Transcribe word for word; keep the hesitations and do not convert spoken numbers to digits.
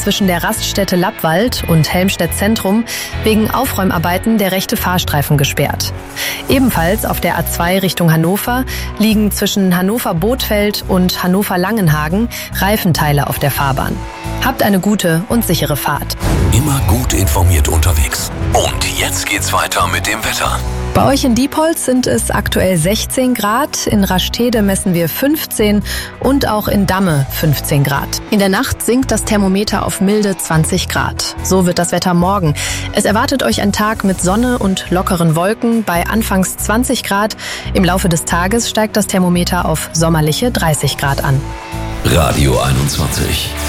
zwischen der Raststätte Lappwald und Helmstedt Zentrum wegen Aufräumarbeiten der rechte Fahrstreifen gesperrt. Ebenfalls auf der A zwei Richtung Hannover liegen zwischen Hannover-Bothfeld und Hannover-Langenhagen Reifenteile auf der Fahrbahn. Habt eine gute und sichere Fahrt. Immer gut informiert unterwegs. Und jetzt geht's weiter mit dem Wetter. Bei euch in Diepholz sind es aktuell sechzehn Grad, in Rastede messen wir fünfzehn und auch in Damme fünfzehn Grad. In der Nacht sinkt das Thermometer auf milde zwanzig Grad. So wird das Wetter morgen. Es erwartet euch ein Tag mit Sonne und lockeren Wolken bei anfangs zwanzig Grad. Im Laufe des Tages steigt das Thermometer auf sommerliche dreißig Grad an. Radio einundzwanzig.